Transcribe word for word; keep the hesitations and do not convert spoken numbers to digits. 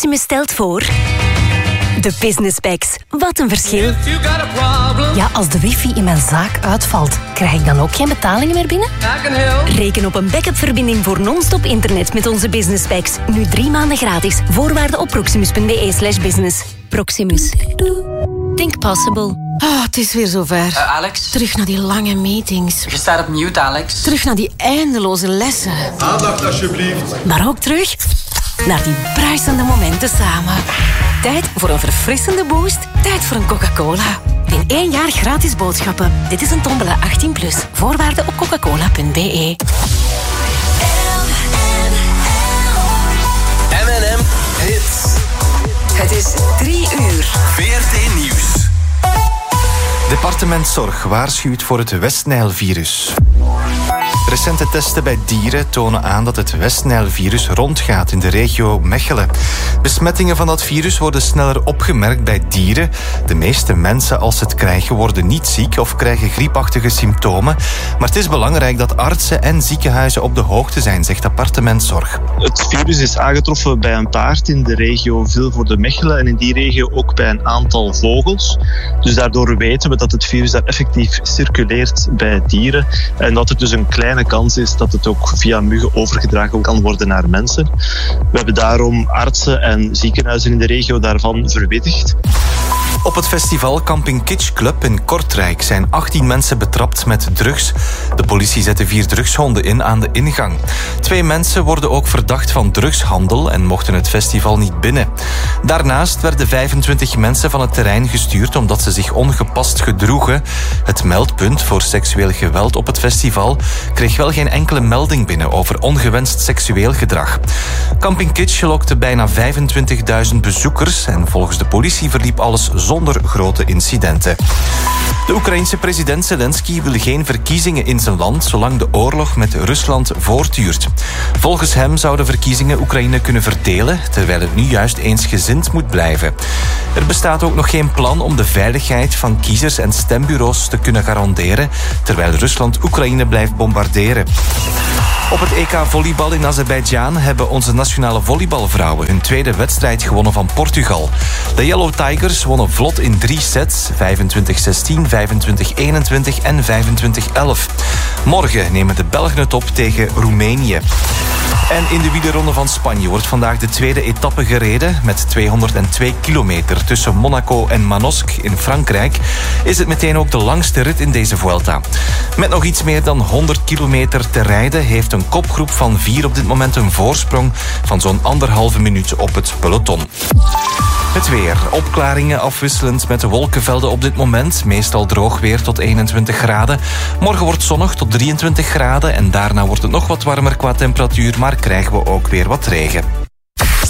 Proximus stelt voor... De Business Packs. Wat een verschil. Ja, als de wifi in mijn zaak uitvalt, krijg ik dan ook geen betalingen meer binnen? Reken op een backup-verbinding voor non-stop internet met onze Business Packs. Nu drie maanden gratis. Voorwaarden op proximus.be slash business. Proximus. Think possible. Ah, het is weer zover. Uh, Alex? Terug naar die lange meetings. Je staat op mute, Alex. Terug naar die eindeloze lessen. Aandacht, alsjeblieft. Maar ook terug naar die bruisende momenten samen. Tijd voor een verfrissende boost. Tijd voor een Coca-Cola. In één jaar gratis boodschappen. Dit is een tombola achttien plus. Voorwaarden op coca-cola punt b e. M en M Hits. Het is drie uur. V R T Nieuws. Departement Zorg waarschuwt voor het Westnijlvirus. Recente testen bij dieren tonen aan dat het Westnijlvirus rondgaat in de regio Mechelen. Besmettingen van dat virus worden sneller opgemerkt bij dieren. De meeste mensen, als ze het krijgen, worden niet ziek of krijgen griepachtige symptomen. Maar het is belangrijk dat artsen en ziekenhuizen op de hoogte zijn, zegt Departement Zorg. Het virus is aangetroffen bij een paard in de regio Vilvoorde-Mechelen en in die regio ook bij een aantal vogels. Dus daardoor weten we dat het virus daar effectief circuleert bij dieren en dat er dus een kleine kans is dat het ook via muggen overgedragen kan worden naar mensen. We hebben daarom artsen en ziekenhuizen in de regio daarvan verwittigd. Op het festival Camping Kitsch Club in Kortrijk zijn achttien mensen betrapt met drugs. De politie zette vier drugshonden in aan de ingang. Twee mensen worden ook verdacht van drugshandel en mochten het festival niet binnen. Daarnaast werden vijfentwintig mensen van het terrein gestuurd omdat ze zich ongepast gedroegen. Het meldpunt voor seksueel geweld op het festival kreeg wel geen enkele melding binnen over ongewenst seksueel gedrag. Camping Kitsch lokte bijna vijfentwintigduizend bezoekers en volgens de politie verliep alles zonder grote incidenten. De Oekraïense president Zelensky wil geen verkiezingen in zijn land zolang de oorlog met Rusland voortduurt. Volgens hem zouden verkiezingen Oekraïne kunnen verdelen, terwijl het nu juist eensgezind moet blijven. Er bestaat ook nog geen plan om de veiligheid van kiezers en stembureaus te kunnen garanderen, terwijl Rusland Oekraïne blijft bombarderen. Op het E K volleybal in Azerbeidzjan hebben onze nationale volleybalvrouwen hun tweede wedstrijd gewonnen van Portugal. De Yellow Tigers wonnen vlot in drie sets, vijfentwintig zestien, vijfentwintig eenentwintig en vijfentwintig elf. Morgen nemen de Belgen het op tegen Roemenië. En in de wielerronde van Spanje wordt vandaag de tweede etappe gereden. Met tweehonderdtwee kilometer tussen Monaco en Manosque in Frankrijk is het meteen ook de langste rit in deze Vuelta. Met nog iets meer dan honderd kilometer te rijden heeft een kopgroep van vier op dit moment een voorsprong van zo'n anderhalve minuut op het peloton. Het weer. Opklaringen afwisselend met de wolkenvelden op dit moment. Meestal droog weer tot eenentwintig graden. Morgen wordt zonnig tot drieëntwintig graden en daarna wordt het nog wat warmer qua temperatuur, maar krijgen we ook weer wat regen.